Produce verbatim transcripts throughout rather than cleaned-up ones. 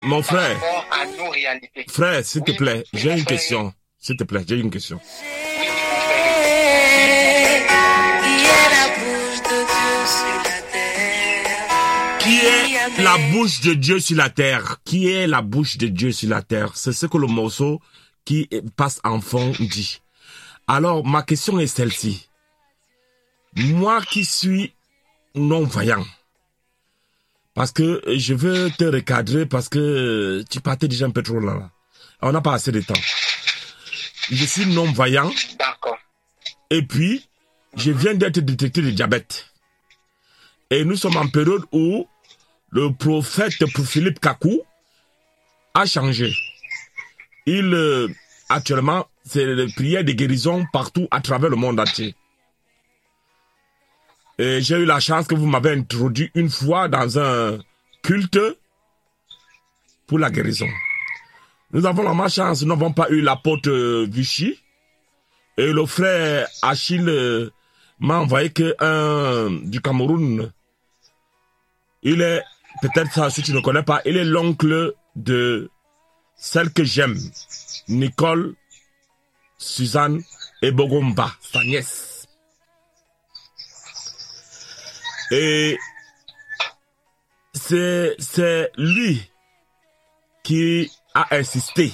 Mon frère, par rapport à nos réalités. Frère, s'il Oui, te plaît, oui, j'ai mon une frère. question. S'il te plaît, j'ai une question. Oui, oui, mon frère. Qui est la bouche de Dieu sur la terre? Qui est la bouche de Dieu sur la terre? C'est ce que le morceau qui passe en fond dit. Alors, ma question est celle-ci. Moi qui suis non-voyant, parce que je veux te recadrer parce que tu partais déjà un peu trop là. là. On n'a pas assez de temps. Je suis non-voyant D'accord. et puis je viens d'être détecté de diabète. Et nous sommes en période où le prophète pour Philippe Kakou a changé. Il, euh, actuellement, c'est la prière de guérison partout à travers le monde entier. Et j'ai eu la chance que vous m'avez introduit une fois dans un culte pour la guérison. Nous avons la malchance, nous n'avons pas eu l'apôtre euh, Vichy. Et le frère Achille euh, m'a envoyé que un du Cameroun. Il est, peut-être ça, si tu ne connais pas, il est l'oncle de celle que j'aime, Nicole, Suzanne et Bogomba, sa nièce. Et c'est, c'est lui qui a insisté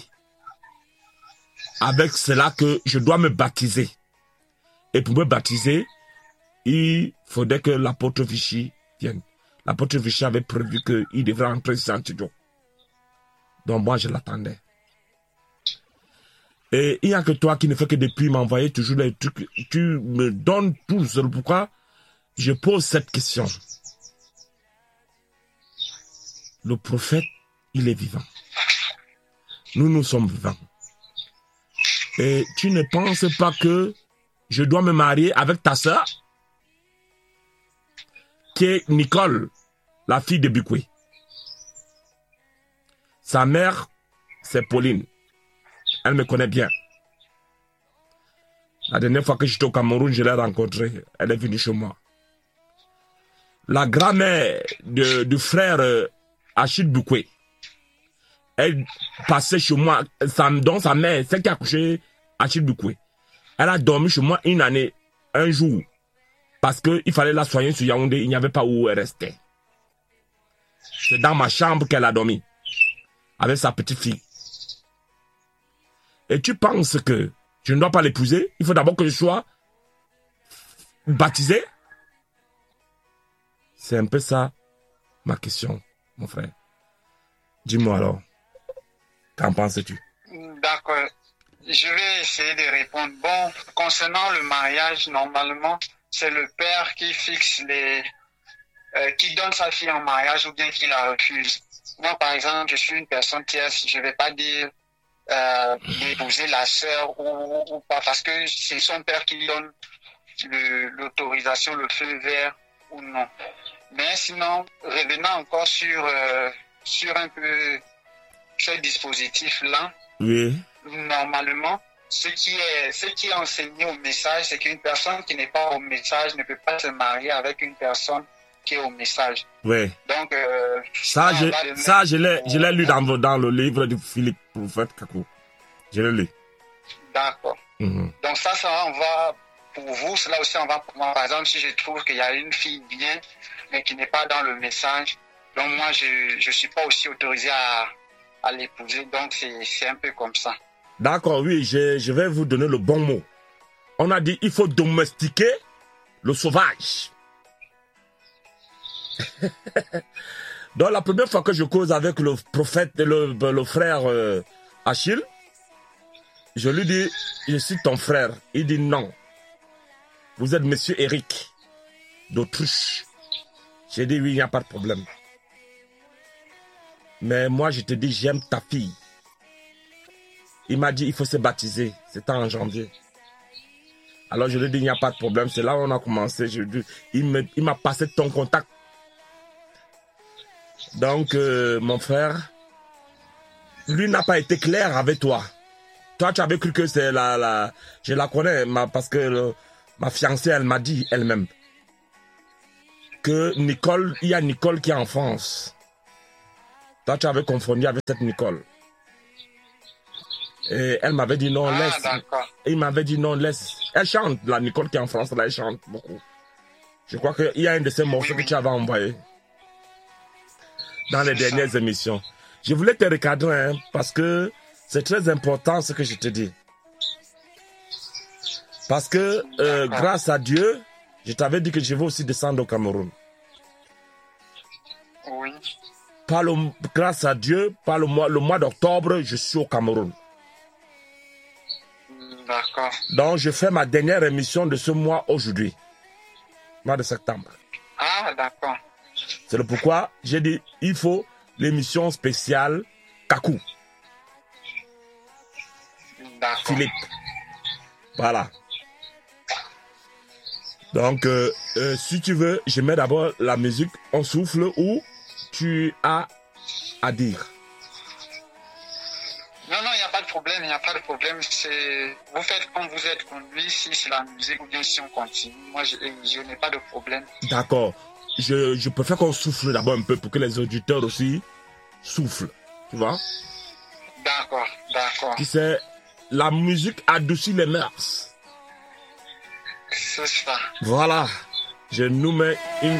avec cela que je dois me baptiser. Et pour me baptiser, il faudrait que l'apôtre Vichy vienne. L'apôtre Vichy avait prévu qu'il devrait entrer sur Saint-Tidon. Donc moi, je l'attendais. Et il n'y a que toi qui ne fais que depuis m'envoyer toujours les trucs. Tu me donnes tout. C'est pourquoi je pose cette question. Le prophète, il est vivant. Nous, nous sommes vivants. Et tu ne penses pas que je dois me marier avec ta sœur, qui est Nicole, la fille de Bukwe. Sa mère, c'est Pauline. Elle me connaît bien. La dernière fois que j'étais au Cameroun, je l'ai rencontrée. Elle est venue chez moi. La grand-mère de, du frère euh, Achille Bukwe, elle passait chez moi, sa, donc sa mère, celle qui a accouché Achille Bukwe. Elle a dormi chez moi une année, un jour. Parce qu'il fallait la soigner sur Yaoundé, il n'y avait pas où elle restait. C'est dans ma chambre qu'elle a dormi. Avec sa petite fille. Et tu penses que je ne dois pas l'épouser? Il faut d'abord que je sois baptisé? C'est un peu ça ma question, mon frère. Dis-moi alors, qu'en penses-tu? D'accord. Je vais essayer de répondre. Bon, concernant le mariage, normalement, c'est le père qui fixe les... Euh, qui donne sa fille en mariage ou bien qui la refuse. Moi, par exemple, je suis une personne tierce, je ne vais pas dire euh, d'épouser la sœur ou, ou pas, parce que c'est son père qui donne l'autorisation, le, le feu vert ou non. Mais sinon, revenant encore sur, euh, sur un peu ce dispositif-là, oui. Normalement, ce qui est, ce qui est enseigné au message, c'est qu'une personne qui n'est pas au message ne peut pas se marier avec une personne qui est au message. Oui. Donc, euh, ça, je, ça je l'ai, je l'ai lu dans, dans le livre de Philippe Prophète Kakou. Je l'ai lu. D'accord. Mm-hmm. Donc ça, ça, on va, pour vous, cela aussi, on va pour moi. Par exemple, si je trouve qu'il y a une fille bien, mais qui n'est pas dans le message, donc moi, je ne suis pas aussi autorisé à, à l'épouser. Donc, c'est un peu comme ça. D'accord, oui, je, je vais vous donner le bon mot. On a dit il faut domestiquer le sauvage. Donc la première fois que je cause avec le prophète, le, le frère euh, Achille, je lui dis, je suis ton frère. Il dit non. Vous êtes monsieur Eric d'Autriche. J'ai dit oui, il n'y a pas de problème. Mais moi je te dis, j'aime ta fille. Il m'a dit, il faut se baptiser. C'était en janvier. Alors je lui ai dit, il n'y a pas de problème. C'est là où on a commencé. Je lui ai dit, il m'a il passé ton contact. Donc, euh, mon frère, lui n'a pas été clair avec toi. Toi, tu avais cru que c'est la, la... Je la connais, ma, parce que le, ma fiancée, elle m'a dit elle-même que Nicole, il y a Nicole qui est en France. Toi, tu avais confondu avec cette Nicole. Et elle m'avait dit non, Ah, laisse. d'accord. Et il m'avait dit non, laisse. Elle chante, la Nicole qui est en France, là, elle chante beaucoup. Je crois qu'il y a un de ces morceaux Oui, oui. que tu avais envoyé dans les C'est dernières ça. émissions. Je voulais te recadrer hein, parce que c'est très important ce que je te dis. Parce que euh, D'accord. grâce à Dieu, je t'avais dit que je vais aussi descendre au Cameroun. Oui. Par le, grâce à Dieu, par le mois, le mois d'octobre, je suis au Cameroun. D'accord. Donc, je fais ma dernière émission de ce mois aujourd'hui, mois de septembre. Ah, d'accord. C'est le pourquoi j'ai dit il faut l'émission spéciale Kakou, D'accord. Philippe. Voilà. Donc, euh, euh, si tu veux, je mets d'abord la musique, on souffle ou tu as à dire. Non, non, il n'y a pas de problème, il n'y a pas de problème. C'est... Vous faites comme vous êtes conduit, si c'est la musique ou bien si on continue. Moi, je, je n'ai pas de problème. D'accord. Je, je préfère qu'on souffle d'abord un peu pour que les auditeurs aussi soufflent. Tu vois? D'accord, d'accord. Qui sait, la musique adoucit les mœurs. C'est ça. Voilà. Je nous mets une